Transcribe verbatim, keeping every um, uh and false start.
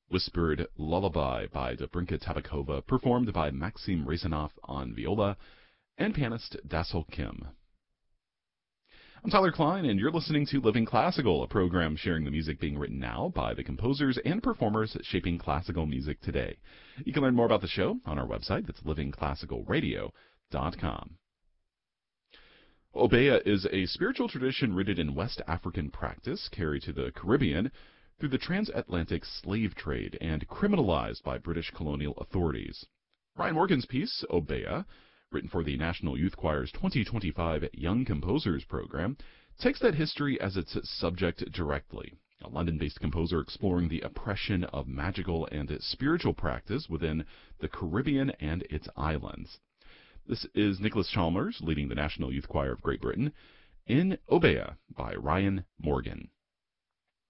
Whispered Lullaby by Dobrinka Tabakova, performed by Maxim Rezanov on viola and pianist Dassel Kim. I'm Tyler Klein, and you're listening to Living Classical, a program sharing the music being written now by the composers and performers shaping classical music today. You can learn more about the show on our website. That's living classical radio dot com. Obeah is a spiritual tradition rooted in West African practice, carried to the Caribbean through the transatlantic slave trade and criminalized by British colonial authorities. Ryan Morgan's piece, Obeah, written for the National Youth Choir's twenty twenty-five Young Composers Program, takes that history as its subject directly. A London-based composer exploring the oppression of magical and spiritual practice within the Caribbean and its islands. This is Nicholas Chalmers leading the National Youth Choir of Great Britain in Obeah by Ryan Morgan.